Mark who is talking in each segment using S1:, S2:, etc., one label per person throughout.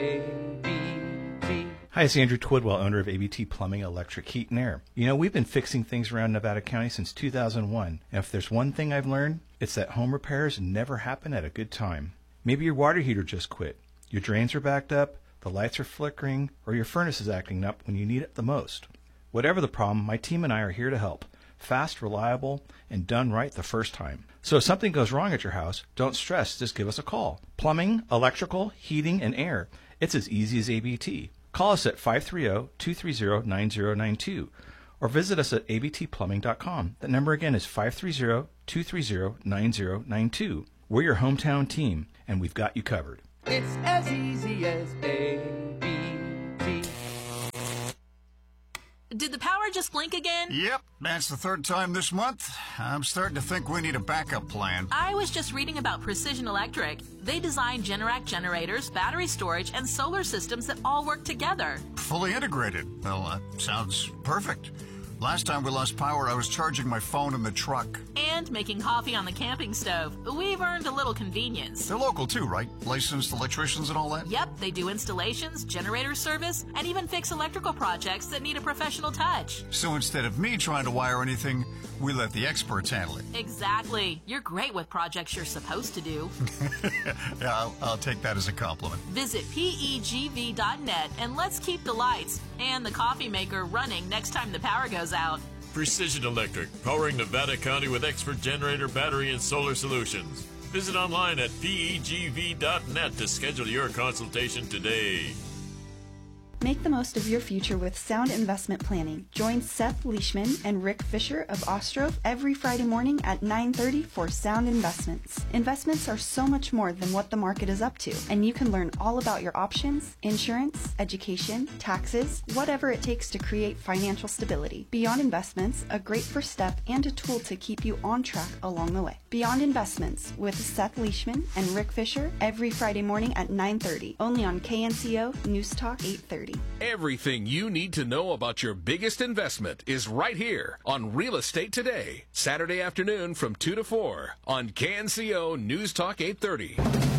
S1: Hi, it's Andrew Twidwell, owner of ABT Plumbing, Electric, Heat, and Air. You know, we've been fixing things around Nevada County since 2001, and if there's one thing I've learned, it's that home repairs never happen at a good time. Maybe your water heater just quit, your drains are backed up, the lights are flickering, or your furnace is acting up when you need it the most. Whatever the problem, my team and I are here to help. Fast, reliable, and done right the first time. So if something goes wrong at your house, don't stress, just give us a call. Plumbing, electrical, heating, and air. It's as easy as ABT. Call us at 530-230-9092 or visit us at abtplumbing.com. That number again is 530-230-9092. We're your hometown team, and we've got you covered.
S2: It's as easy as ABT.
S3: Did the power just blink again?
S4: Yep, that's the third time this month. I'm starting to think we need a backup plan.
S3: I was just reading about Precision Electric. They design Generac generators, battery storage, and solar systems that all work together.
S4: Fully integrated. Well, sounds perfect. Last time we lost power, I was charging my phone in the truck.
S3: And making coffee on the camping stove. We've earned a little convenience.
S4: They're local too, right? Licensed electricians and all that?
S3: Yep, they do installations, generator service, and even fix electrical projects that need a professional touch.
S4: So instead of me trying to wire anything, we let the experts handle it.
S3: Exactly. You're great with projects you're supposed to do.
S4: Yeah, I'll take that as a compliment.
S3: Visit PEGV.net and let's keep the lights and the coffee maker running next time the power goes out.
S5: Precision Electric, powering Nevada County with expert generator, battery, and solar solutions. Visit online at PEGV.net to schedule your consultation today.
S6: Make the most of your future with sound investment planning. Join Seth Leishman and Rick Fisher of Ostrov every Friday morning at 9:30 for Sound Investments. Investments are so much more than what the market is up to, and you can learn all about your options, insurance, education, taxes, whatever it takes to create financial stability. Beyond Investments, a great first step and a tool to keep you on track along the way. Beyond Investments with Seth Leishman and Rick Fisher every Friday morning at 9:30, only on KNCO News Talk 830.
S7: Everything you need to know about your biggest investment is right here on Real Estate Today, Saturday afternoon from 2 to 4 on KNCO News Talk 830.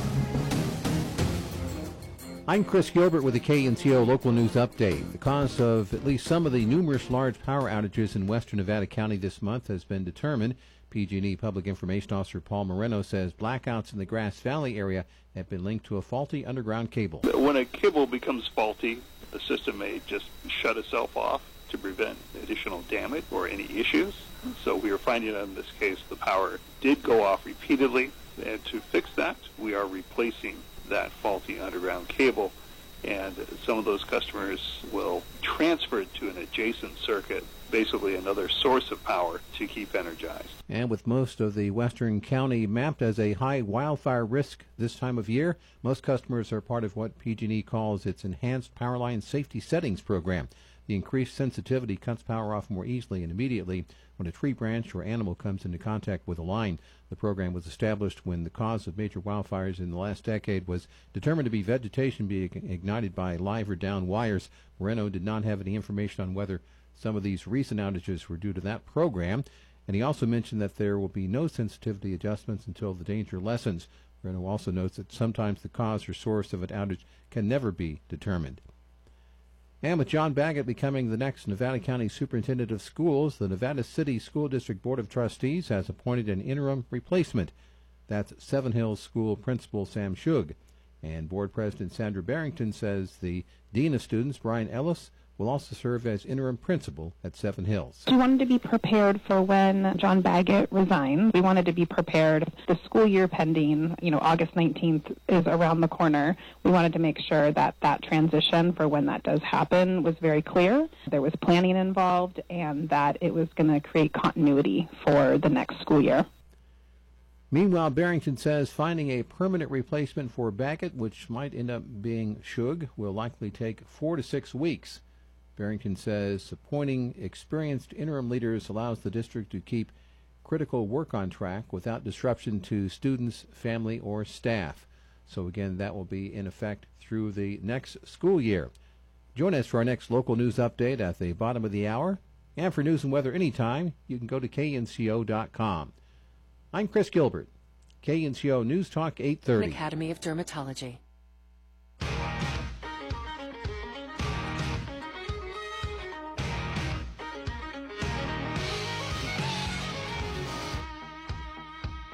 S8: I'm Chris Gilbert with the KNCO Local News Update. The cause of at least some of the numerous large power outages in western Nevada County this month has been determined. PG&E Public Information Officer Paul Moreno says blackouts in the Grass Valley area have been linked to a faulty underground cable.
S9: When a cable becomes faulty, the system may just shut itself off to prevent additional damage or any issues. So we are finding that in this case the power did go off repeatedly, and to fix that we are replacing that faulty underground cable, and some of those customers will transfer it to an adjacent circuit, basically another source of power to keep energized.
S8: And with most of the western county mapped as a high wildfire risk this time of year, most customers are part of what PG&E calls its Enhanced Powerline Safety Settings program. The increased sensitivity cuts power off more easily and immediately when a tree branch or animal comes into contact with a line. The program was established when the cause of major wildfires in the last decade was determined to be vegetation being ignited by live or down wires. Moreno did not have any information on whether some of these recent outages were due to that program, and he also mentioned that there will be no sensitivity adjustments until the danger lessens. Moreno also notes that sometimes the cause or source of an outage can never be determined. And with John Baggett becoming the next Nevada County Superintendent of Schools, the Nevada City School District Board of Trustees has appointed an interim replacement. That's Seven Hills School Principal Sam Shug. And Board President Sandra Barrington says the Dean of Students, Brian Ellis, will also serve as interim principal at Seven Hills.
S10: We wanted to be prepared for when John Baggett resigns. We wanted to be prepared. The school year pending, August 19th is around the corner. We wanted to make sure that that transition for when that does happen was very clear. There was planning involved and that it was going to create continuity for the next school year.
S8: Meanwhile, Barrington says finding a permanent replacement for Baggett, which might end up being Shug, will likely take 4 to 6 weeks. Barrington says appointing experienced interim leaders allows the district to keep critical work on track without disruption to students, family, or staff. So again, that will be in effect through the next school year. Join us for our next local news update at the bottom of the hour. And for news and weather anytime, you can go to knco.com. I'm Chris Gilbert, KNCO News Talk 830.
S11: Academy of Dermatology.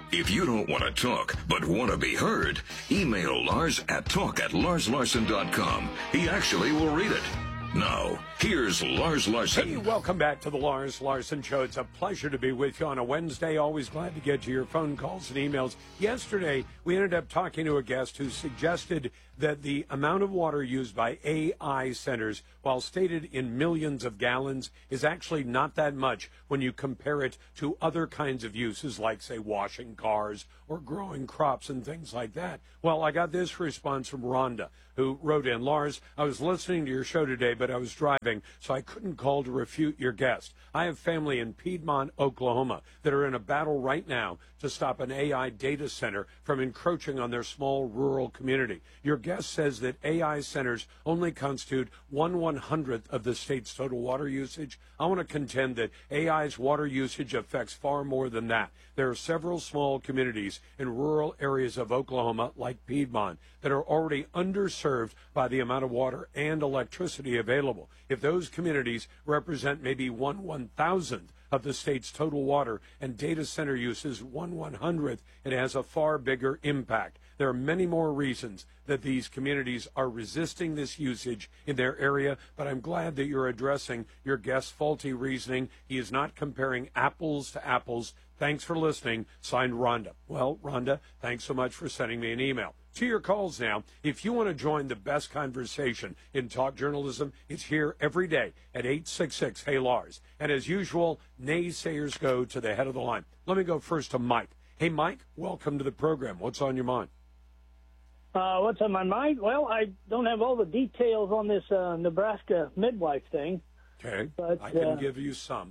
S11: If you don't want to talk, but want to be heard, email Lars at talk@larslarson.com. He actually will read it. Now, here's Lars Larson.
S12: Hey, welcome back to the Lars Larson Show. It's a pleasure to be with you on a Wednesday. Always glad to get to your phone calls and emails. Yesterday, we ended up talking to a guest who suggested that the amount of water used by AI centers, while stated in millions of gallons, is actually not that much when you compare it to other kinds of uses like, say, washing cars or growing crops and things like that. Well, I got this response from Rhonda, who wrote in, Lars, I was listening to your show today, but I was driving, so I couldn't call to refute your guest. I have family in Piedmont, Oklahoma, that are in a battle right now to stop an AI data center from encroaching on their small rural community. Your guest says that AI centers only constitute 1/100th of the state's total water usage. I want to contend that AI's water usage affects far more than that. There are several small communities in rural areas of Oklahoma, like Piedmont, that are already underserved by the amount of water and electricity available. If those communities represent maybe 1/1000th of the state's total water and data center use is 1/100th, it has a far bigger impact. There are many more reasons that these communities are resisting this usage in their area, but I'm glad that you're addressing your guest's faulty reasoning. He is not comparing apples to apples. Thanks for listening. Signed, Rhonda. Well, Rhonda, thanks so much for sending me an email. To your calls now. If you want to join the best conversation in talk journalism, it's here every day at 866-HEY-LARS. And as usual, naysayers go to the head of the line. Let me go first to Mike. Hey, Mike, welcome to the program. What's on your mind?
S13: What's on my mind? Well, I don't have all the details on this Nebraska midwife thing.
S12: Okay,
S13: but,
S12: I can give you some.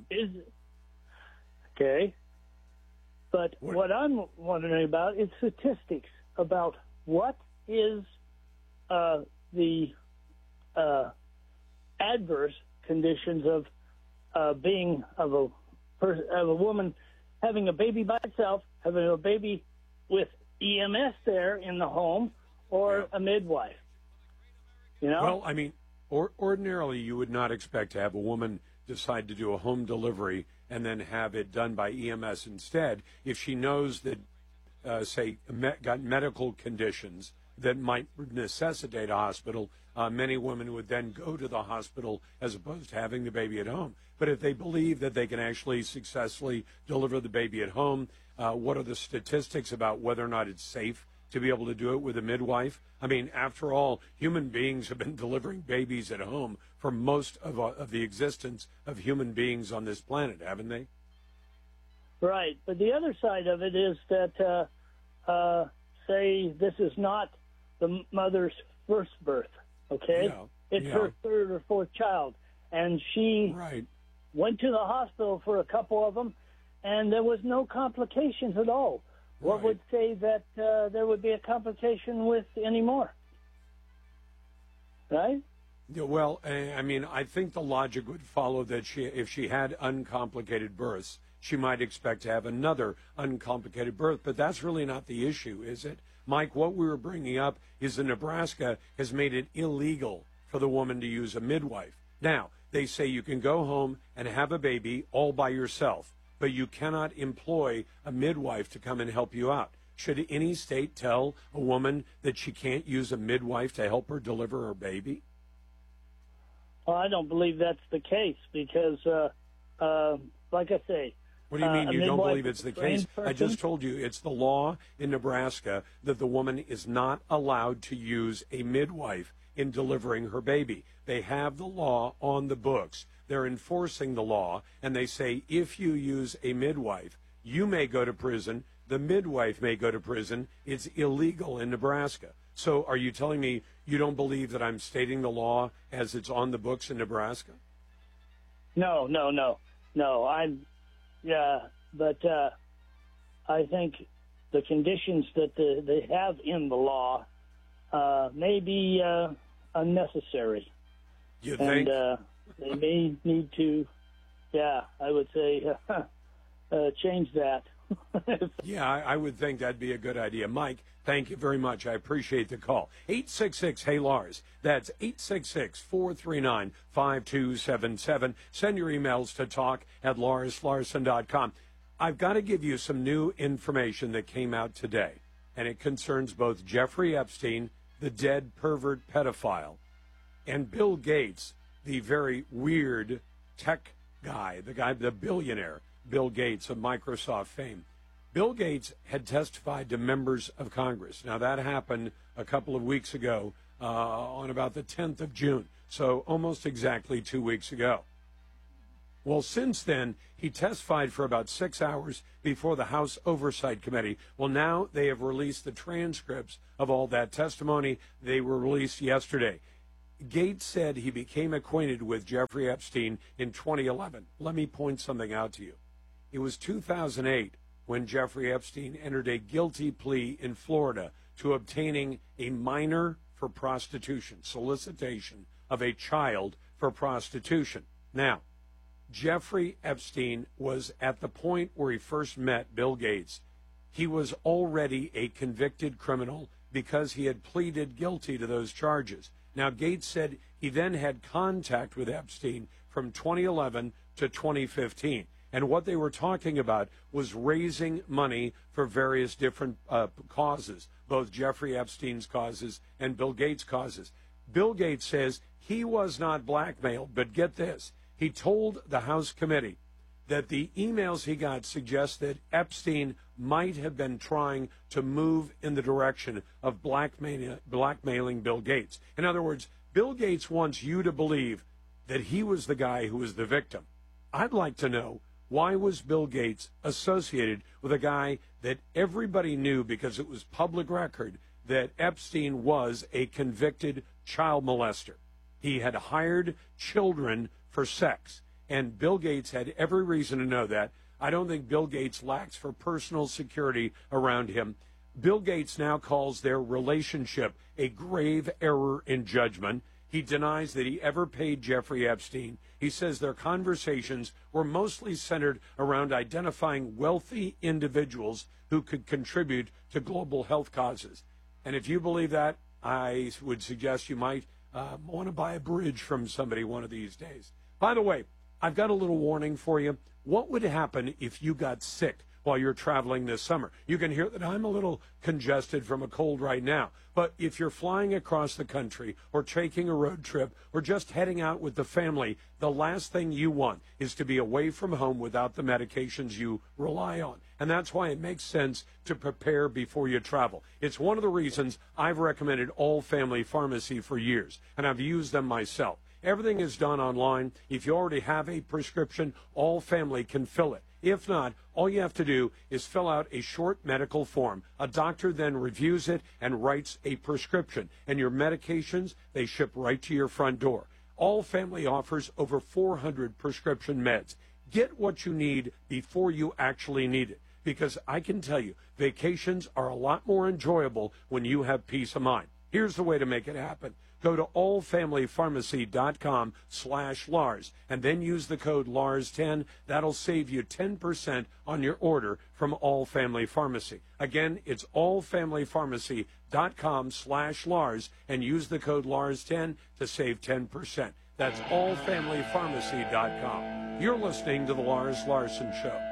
S13: Okay. But what I'm wondering about is statistics about what is the adverse conditions of being of a woman having a baby by itself, having a baby with EMS there in the home, or a midwife. You know?
S12: Well, I mean, ordinarily you would not expect to have a woman decide to do a home delivery and then have it done by EMS instead if she knows that, say, got medical conditions that might necessitate a hospital. Many women would then go to the hospital as opposed to having the baby at home. But if they believe that they can actually successfully deliver the baby at home, what are the statistics about whether or not it's safe to be able to do it with a midwife? I mean, after all, human beings have been delivering babies at home for most of the existence of human beings on this planet, haven't they?
S13: Right. But the other side of it is that, say, this is not the mother's first birth, okay? It's her third or fourth child. And she went to the hospital for a couple of them, and there was no complications at all. What would say that there would be a complication with any more? Right?
S12: Yeah, well, I mean, I think the logic would follow that if she had uncomplicated births, she might expect to have another uncomplicated birth. But that's really not the issue, is it? Mike, what we were bringing up is that Nebraska has made it illegal for the woman to use a midwife. Now, they say you can go home and have a baby all by yourself, but you cannot employ a midwife to come and help you out. Should any state tell a woman that she can't use a midwife to help her deliver her baby?
S13: Well, I don't believe that's the case because, like I say,
S12: what do you mean you don't believe it's the case? I just told you it's the law in Nebraska that the woman is not allowed to use a midwife in delivering her baby. They have the law on the books. They're enforcing the law, and they say if you use a midwife, you may go to prison, the midwife may go to prison. It's illegal in Nebraska. So are you telling me you don't believe that I'm stating the law as it's on the books in Nebraska?
S13: No. But I think the conditions that they have in the law may be unnecessary.
S12: You think?
S13: And they may need to, I would say, change that.
S12: Yeah, I would think that'd be a good idea. Mike, thank you very much. I appreciate the call. 866-HEY-LARS. That's 866-439-5277. Send your emails to talk@LarsLarson.com. I've got to give you some new information that came out today, and it concerns both Jeffrey Epstein, the dead pervert pedophile, and Bill Gates, the very weird tech guy, the billionaire, Bill Gates of Microsoft fame. Bill Gates had testified to members of Congress. Now, that happened a couple of weeks ago on about the 10th of June, so almost exactly 2 weeks ago. Well, since then, he testified for about 6 hours before the House Oversight Committee. Well, now they have released the transcripts of all that testimony. They were released yesterday. Gates said he became acquainted with Jeffrey Epstein in 2011. Let me point something out to you. It was 2008 when Jeffrey Epstein entered a guilty plea in Florida to obtaining a minor for prostitution, solicitation of a child for prostitution. Now, Jeffrey Epstein was at the point where he first met Bill Gates. He was already a convicted criminal because he had pleaded guilty to those charges. Now, Gates said he then had contact with Epstein from 2011 to 2015. And what they were talking about was raising money for various different causes, both Jeffrey Epstein's causes and Bill Gates' causes. Bill Gates says he was not blackmailed, but get this. He told the House committee that the emails he got suggest that Epstein might have been trying to move in the direction of blackmailing Bill Gates. In other words, Bill Gates wants you to believe that he was the guy who was the victim. I'd like to know, why was Bill Gates associated with a guy that everybody knew, because it was public record, that Epstein was a convicted child molester? He had hired children for sex, and Bill Gates had every reason to know that. I don't think Bill Gates lacks for personal security around him. Bill Gates now calls their relationship a grave error in judgment. He denies that he ever paid Jeffrey Epstein. He says their conversations were mostly centered around identifying wealthy individuals who could contribute to global health causes. And if you believe that, I would suggest you might want to buy a bridge from somebody one of these days. By the way, I've got a little warning for you. What would happen if you got sick while you're traveling this summer? You can hear that I'm a little congested from a cold right now. But if you're flying across the country or taking a road trip or just heading out with the family, the last thing you want is to be away from home without the medications you rely on. And that's why it makes sense to prepare before you travel. It's one of the reasons I've recommended All Family Pharmacy for years, and I've used them myself. Everything is done online. If you already have a prescription, All Family can fill it. If not, all you have to do is fill out a short medical form. A doctor then reviews it and writes a prescription. And your medications, they ship right to your front door. All Family offers over 400 prescription meds. Get what you need before you actually need it. Because I can tell you, vacations are a lot more enjoyable when you have peace of mind. Here's the way to make it happen. Go to allfamilypharmacy.com/Lars and then use the code LARS10. That'll save you 10% on your order from All Family Pharmacy. Again, it's allfamilypharmacy.com/Lars and use the code LARS10 to save 10%. That's allfamilypharmacy.com. You're listening to The Lars Larson Show.